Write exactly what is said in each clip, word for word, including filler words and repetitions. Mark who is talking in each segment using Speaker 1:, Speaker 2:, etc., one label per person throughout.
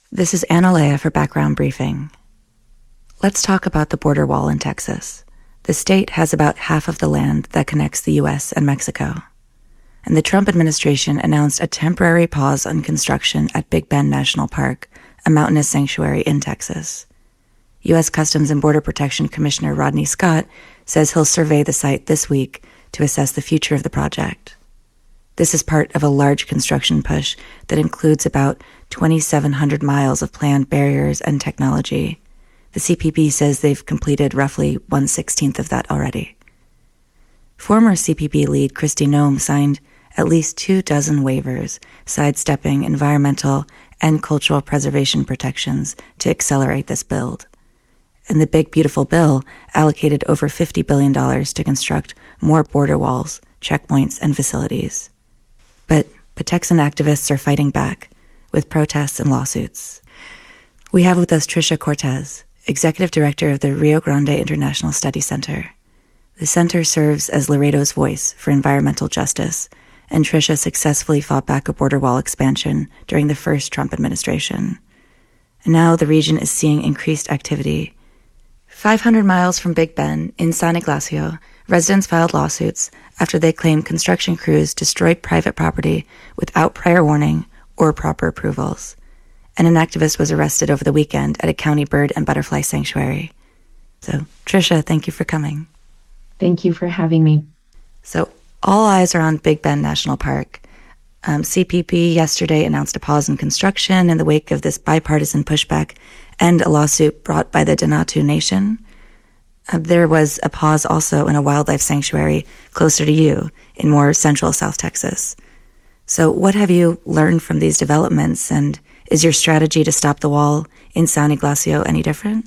Speaker 1: This is Analea for Background Briefing. Let's talk about the border wall in Texas. The state has about half of the land that connects the U S and Mexico. And the Trump administration announced a temporary pause on construction at Big Bend National Park, a mountainous sanctuary in Texas. U S Customs and Border Protection Commissioner Rodney Scott says he'll survey the site this week to assess the future of the project. This is part of a large construction push that includes about twenty-seven hundred miles of planned barriers and technology. The C P B says they've completed roughly one sixteenth of that already. Former C P B lead Kristi Noem signed at least two dozen waivers, sidestepping environmental and cultural preservation protections to accelerate this build. And the Big Beautiful Bill allocated over fifty billion dollars to construct more border walls, checkpoints, and facilities. But Texan activists are fighting back with protests and lawsuits. We have with us Tricia Cortez, Executive Director of the Rio Grande International Study Center. The center serves as Laredo's voice for environmental justice, and Tricia successfully fought back a border wall expansion during the first Trump administration. And now the region is seeing increased activity. five hundred miles from Big Bend, in San Ignacio, residents filed lawsuits after they claimed construction crews destroyed private property without prior warning or proper approvals. And an activist was arrested over the weekend at a county bird and butterfly sanctuary. So, Tricia, thank you for coming.
Speaker 2: Thank you for having me.
Speaker 1: So, all eyes are on Big Bend National Park. Um, C P B yesterday announced a pause in construction in the wake of this bipartisan pushback and a lawsuit brought by the Denatu Nation. Uh, there was a pause also in a wildlife sanctuary closer to you in more central South Texas. So what have you learned from these developments, and is your strategy to stop the wall in San Ignacio any different?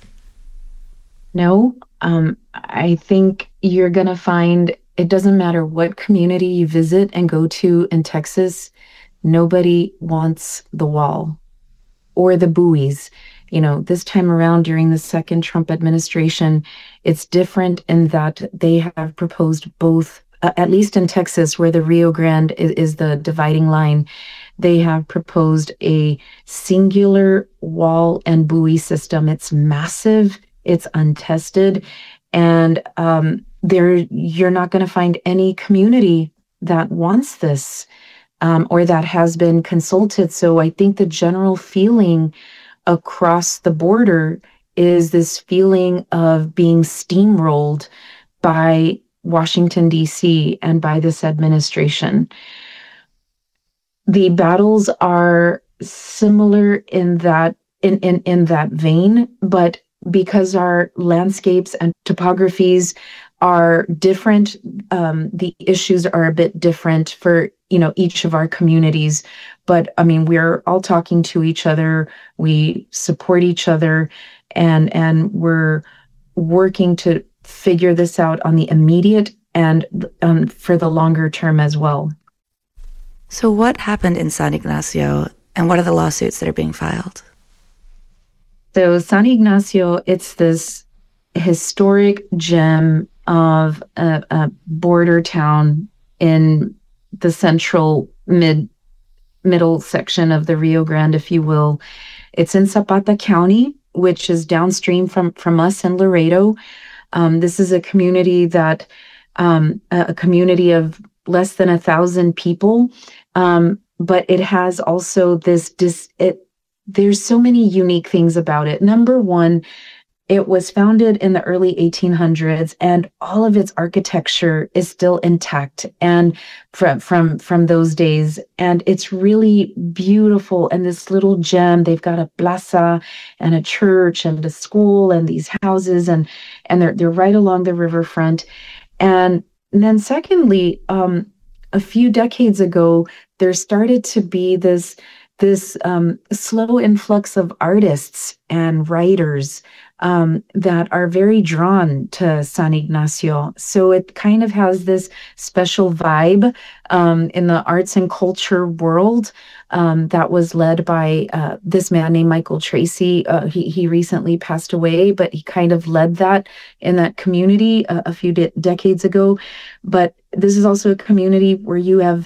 Speaker 2: No, um, I think you're going to find it doesn't matter what community you visit and go to in Texas, nobody wants the wall or the buoys. You know, this time around during the second Trump administration, it's different in that they have proposed both, uh, at least in Texas, where the Rio Grande is, is the dividing line. They have proposed a singular wall and buoy system. It's massive, it's untested, and um, there you're not going to find any community that wants this um, or that has been consulted. So I think the general feeling across the border is this feeling of being steamrolled by Washington, D C, and by this administration. The battles are similar in that in, in, in that vein, but because our landscapes and topographies are different, um, the issues are a bit different for, you know, each of our communities. But I mean, we're all talking to each other. We support each other, and and we're working to figure this out on the immediate and um, for the longer term as well.
Speaker 1: So what happened in San Ignacio, and what are the lawsuits that are being filed?
Speaker 2: So San Ignacio, it's this historic gem of a, a border town in the central mid middle section of the Rio Grande, if you will. It's in Zapata County, which is downstream from, from us in Laredo. Um, this is a community that, um, a, a community of less than a thousand people, um, but it has also this, dis, it, there's so many unique things about it. Number one, it was founded in the early eighteen hundreds, and all of its architecture is still intact and from from from those days. And it's really beautiful. And this little gem, they've got a plaza and a church and a school and these houses, and and they're they're right along the riverfront. And, and then secondly, um, a few decades ago, there started to be this this um, slow influx of artists and writers um, that are very drawn to San Ignacio. So it kind of has this special vibe um, in the arts and culture world um, that was led by uh, this man named Michael Tracy. Uh, he, he recently passed away, but he kind of led that in that community uh, a few de- decades ago. But this is also a community where you have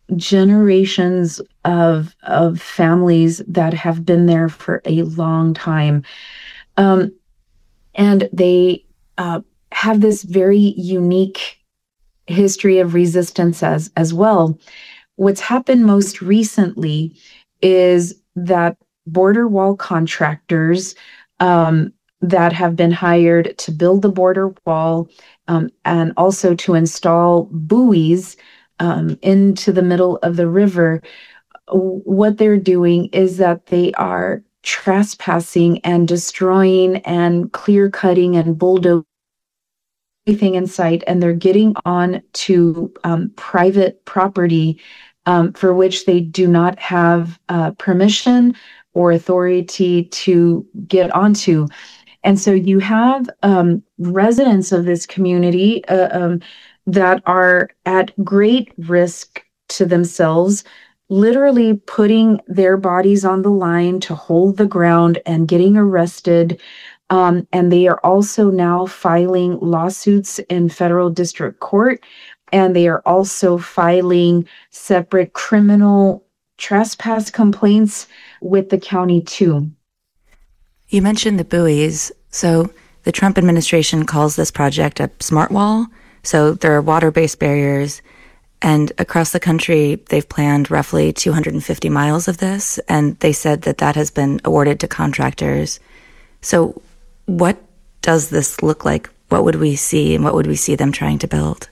Speaker 2: generations of of families that have been there for a long time. Um, and they uh, have this very unique history of resistance as, as well. What's happened most recently is that border wall contractors um, that have been hired to build the border wall um, and also to install buoys um, into the middle of the river, what they're doing is that they are trespassing and destroying and clear cutting and bulldozing everything in sight, and they're getting on to um, private property um, for which they do not have uh, permission or authority to get onto. And so you have um, residents of this community uh, um, that are at great risk to themselves, literally putting their bodies on the line to hold the ground and getting arrested. Um, and they are also now filing lawsuits in federal district court. And they are also filing separate criminal trespass complaints with the county too.
Speaker 1: You mentioned the buoys. So the Trump administration calls this project a smart wall. So there are water-based barriers. And across the country, they've planned roughly two hundred fifty miles of this. And they said that that has been awarded to contractors. So what does this look like? What would we see, and what would we see them trying to build?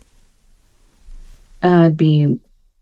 Speaker 2: Uh, it'd be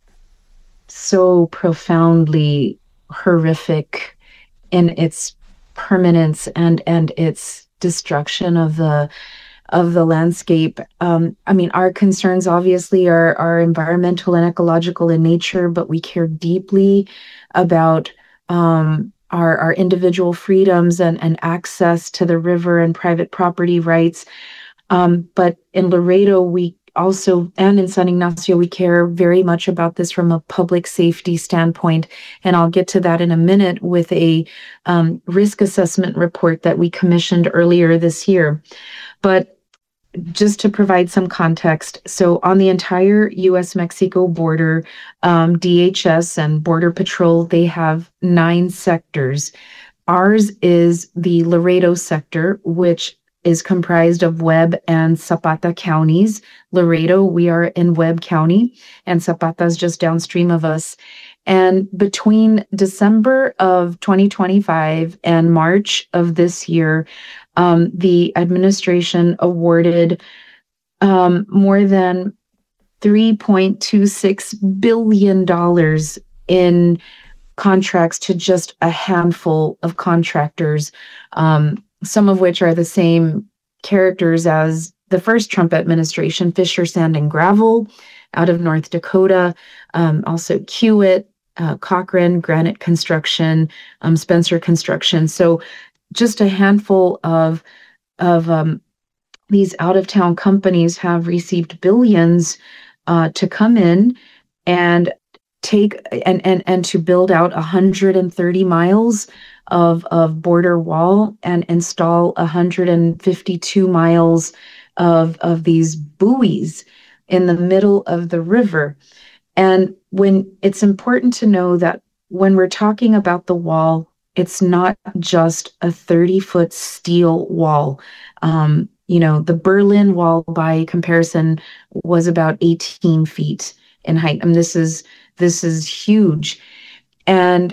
Speaker 2: so profoundly horrific in its permanence and and its destruction of the of the landscape. Um, I mean, our concerns obviously are are environmental and ecological in nature, but we care deeply about um, our our individual freedoms and and access to the river and private property rights. Um, but in Laredo, we also, and in San Ignacio, we care very much about this from a public safety standpoint. And I'll get to that in a minute with a um, risk assessment report that we commissioned earlier this year. But just to provide some context, so on the entire U S Mexico border, um, D H S and Border Patrol, they have nine sectors. Ours is the Laredo sector, which is comprised of Webb and Zapata counties. Laredo, we are in Webb County, and Zapata is just downstream of us. And between December of twenty twenty-five and March of this year, um, the administration awarded um, more than three point two six billion dollars in contracts to just a handful of contractors, um, some of which are the same characters as the first Trump administration: Fisher Sand and Gravel out of North Dakota, um, also Kiewit, uh, Cochran, Granite Construction, um, Spencer Construction. So just a handful of, of um, these out-of-town companies have received billions uh, to come in and take and, and, and to build out one hundred thirty miles of, of border wall and install one hundred fifty-two miles of, of these buoys in the middle of the river. And when it's important to know that when we're talking about the wall, it's not just a thirty-foot steel wall. Um, you know, the Berlin Wall, by comparison, was about eighteen feet in height. And this is this is huge. And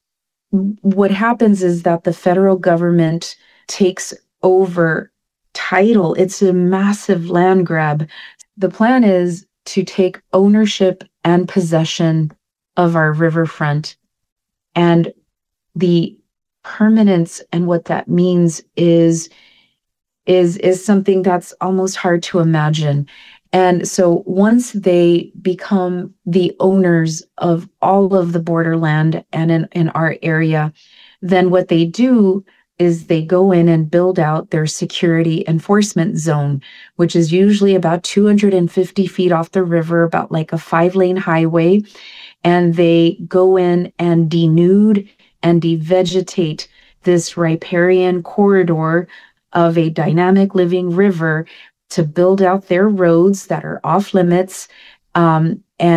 Speaker 2: what happens is that the federal government takes over title. It's a massive land grab. The plan is to take ownership and possession of our riverfront. And the permanence and what that means is, is, is something that's almost hard to imagine. And so once they become the owners of all of the borderland and in, in our area, then what they do is they go in and build out their security enforcement zone, which is usually about two hundred fifty feet off the river, about like a five-lane highway. And they go in and denude and devegetate this riparian corridor of a dynamic living river to build out their roads that are off limits um, and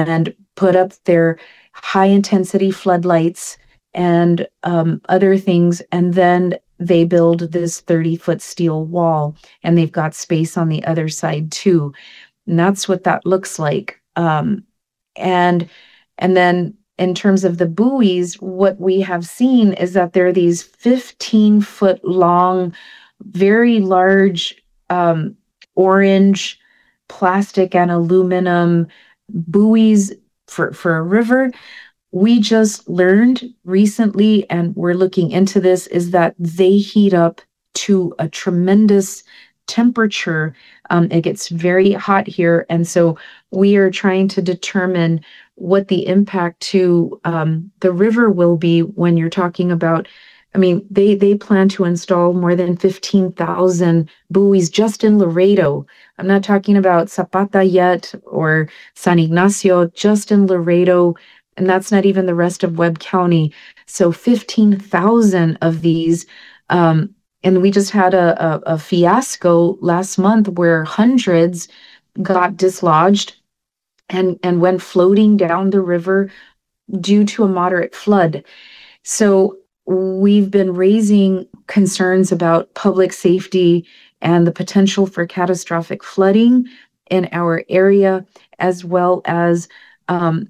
Speaker 2: put up their high intensity floodlights and um, other things. And then they build this thirty foot steel wall, and they've got space on the other side too. And that's what that looks like. Um, and and then in terms of the buoys, what we have seen is that there are these fifteen foot long, very large um, orange plastic and aluminum buoys for, for a river. We just learned recently, and we're looking into this, is that they heat up to a tremendous temperature. Um, it gets very hot here. And so we are trying to determine what the impact to um, the river will be when you're talking about, I mean, they, they plan to install more than fifteen thousand buoys just in Laredo. I'm not talking about Zapata yet or San Ignacio, just in Laredo. And that's not even the rest of Webb County. So fifteen thousand of these. Um, and we just had a, a, a fiasco last month where hundreds got dislodged and, and went floating down the river due to a moderate flood. So we've been raising concerns about public safety and the potential for catastrophic flooding in our area, as well as um,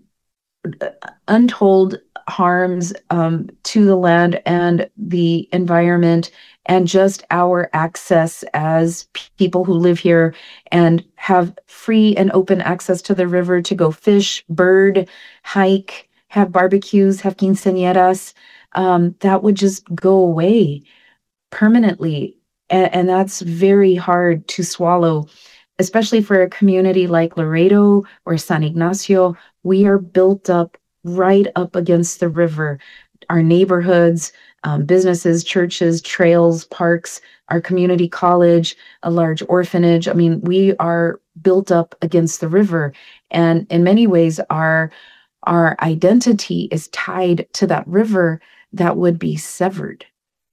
Speaker 2: untold harms um, to the land and the environment, and just our access as people who live here and have free and open access to the river to go fish, bird, hike, have barbecues, have quinceañeras. Um, that would just go away permanently. And, and that's very hard to swallow, especially for a community like Laredo or San Ignacio. We are built up right up against the river. Our neighborhoods, um, businesses, churches, trails, parks, our community college, a large orphanage. I mean, we are built up against the river. And in many ways, our, our identity is tied to that river that would be severed.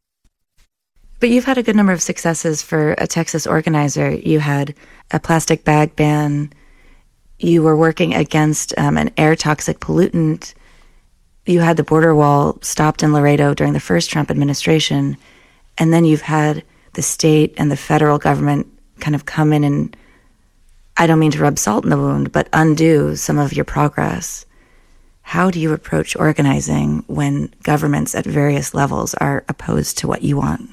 Speaker 1: But you've had a good number of successes for a Texas organizer. You had a plastic bag ban. You were working against um, an air toxic pollutant. You had the border wall stopped in Laredo during the first Trump administration. And then you've had the state and the federal government kind of come in and, I don't mean to rub salt in the wound, but undo some of your progress. How do you approach organizing when governments at various levels are opposed to what you want?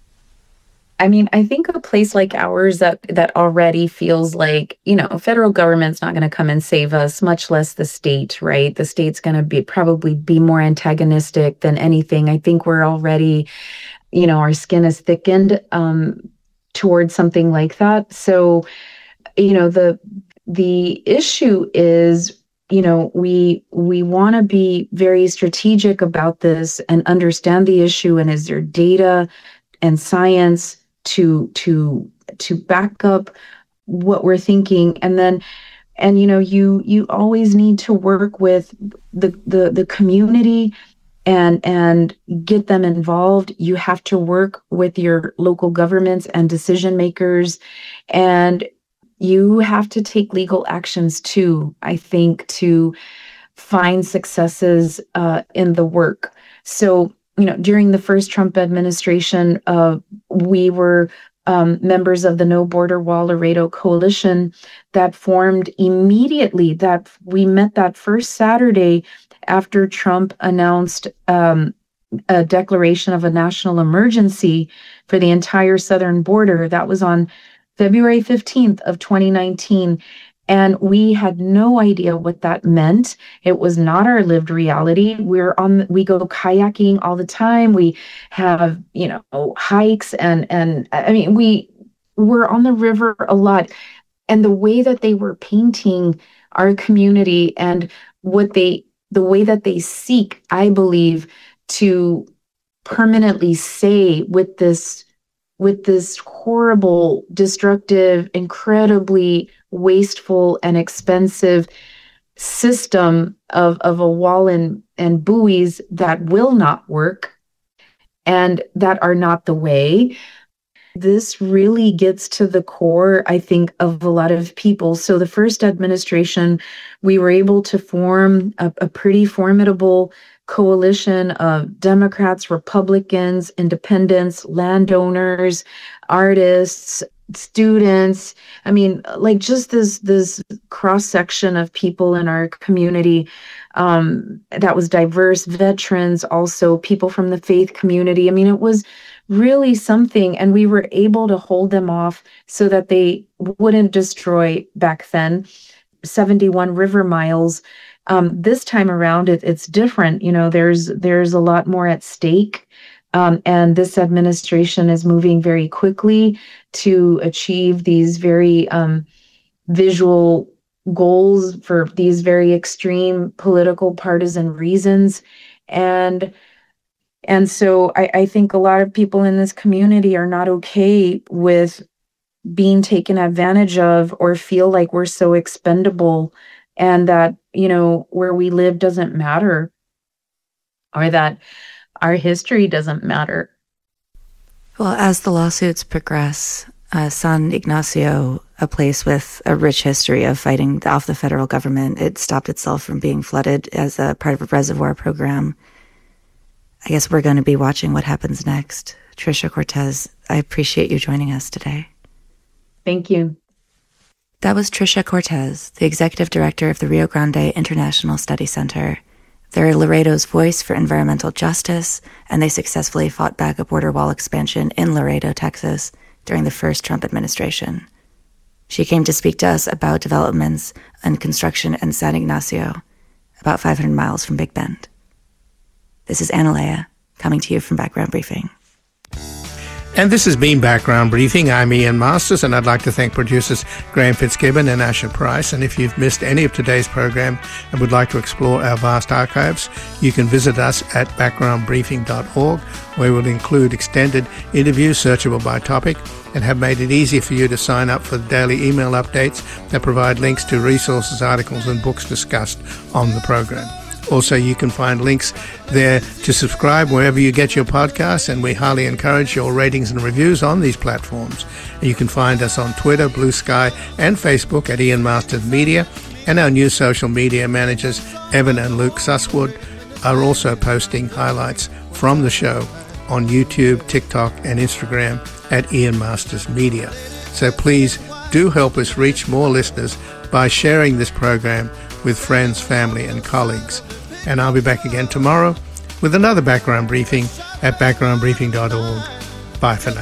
Speaker 2: I mean, I think a place like ours that that already feels like, you know, federal government's not going to come and save us, much less the state, right? The state's going to be probably be more antagonistic than anything. I think we're already, you know, our skin is thickened um, towards something like that. So, you know, the the issue is, you know, we we want to be very strategic about this and understand the issue. And is there data and science to to to back up what we're thinking? And then, and you know, you you always need to work with the the the community and and get them involved. You have to work with your local governments and decision makers, and you have to take legal actions too, I think, to find successes uh, in the work. So, you know, during the first Trump administration, uh, we were um, members of the No Border Wall Laredo Coalition that formed immediately. That we met that first Saturday after Trump announced um, a declaration of a national emergency for the entire southern border. That was on February fifteenth of twenty nineteen. And we had no idea what that meant. It was not our lived reality. We're on, we go kayaking all the time. We have, you know, hikes and, and I mean, we were on the river a lot. And the way that they were painting our community and what they, the way that they seek, I believe, to permanently say with this with this horrible, destructive, incredibly wasteful and expensive system of, of a wall and, and buoys that will not work and that are not the way. This really gets to the core, I think, of a lot of people. So the first administration, we were able to form a, a pretty formidable coalition of Democrats, Republicans, independents, landowners, artists, students. I mean, like just this this cross section of people in our community um, that was diverse, veterans, also people from the faith community. I mean, it was really something, and we were able to hold them off so that they wouldn't destroy back then seventy-one river miles. Um, this time around, it, it's different. You know, there's there's a lot more at stake. Um, and this administration is moving very quickly to achieve these very um, visual goals for these very extreme political partisan reasons. And and so I, I think a lot of people in this community are not okay with being taken advantage of or feel like we're so expendable and that, you know, where we live doesn't matter or that our history doesn't matter.
Speaker 1: Well, as the lawsuits progress, uh, San Ignacio, a place with a rich history of fighting off the federal government, it stopped itself from being flooded as a part of a reservoir program. I guess we're going to be watching what happens next. Tricia Cortez, I appreciate you joining us today.
Speaker 2: Thank you.
Speaker 1: That was Tricia Cortez, the executive director of the Rio Grande International Study Center. They're Laredo's voice for environmental justice, and they successfully fought back a border wall expansion in Laredo, Texas, during the first Trump administration. She came to speak to us about developments and construction in San Ignacio, about five hundred miles from Big Bend. This is Analea, coming to you from Background Briefing.
Speaker 3: And this has been Background Briefing. I'm Ian Masters, and I'd like to thank producers Graham Fitzgibbon and Asher Price. And if you've missed any of today's program and would like to explore our vast archives, you can visit us at background briefing dot org, where we'll include extended interviews searchable by topic and have made it easy for you to sign up for the daily email updates that provide links to resources, articles, and books discussed on the program. Also, you can find links there to subscribe wherever you get your podcasts, and we highly encourage your ratings and reviews on these platforms. And you can find us on Twitter, Blue Sky, and Facebook at Ian Masters Media, and our new social media managers, Evan and Luke Susswood, are also posting highlights from the show on YouTube, TikTok, and Instagram at Ian Masters Media. So please do help us reach more listeners by sharing this program with friends, family, and colleagues. And I'll be back again tomorrow with another Background Briefing at background briefing dot org. Bye for now.